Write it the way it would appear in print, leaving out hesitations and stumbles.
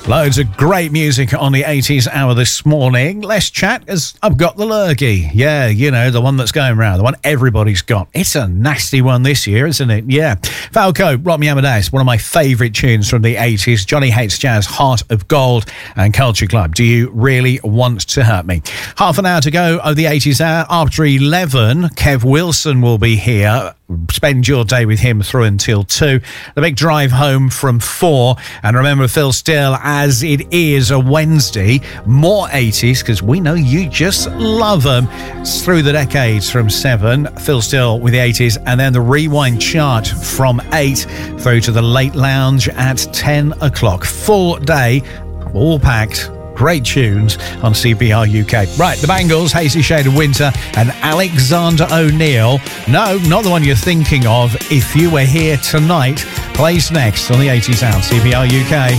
Loads of great music on the 80s hour this morning. Let's chat as I've got the lurgy. Yeah, you know, the one that's going round, the one everybody's got. It's a nasty one this year, isn't it? Yeah. Falco, Rock Me Amadeus, one of my favourite tunes from the 80s. Johnny Hates Jazz, Heart of Gold, and Culture Club. Do you really want to hurt me? Half an hour to go of the 80s hour. After 11, Kev Wilson will be here. Spend your day with him through until 2. The big drive home from 4. And remember, Phil Steele, as it is a Wednesday, more 80s, because we know you just love them. It's through the decades from 7. Phil Steele with the 80s, and then the rewind chart from 8 through to the late lounge at 10 o'clock. Full day, all packed. Great tunes on CBR UK. Right, the Bangles, Hazy Shade of Winter, and Alexander O'Neal. No, not the one you're thinking of. If You Were Here Tonight plays next on the 80s Hour, CBR UK.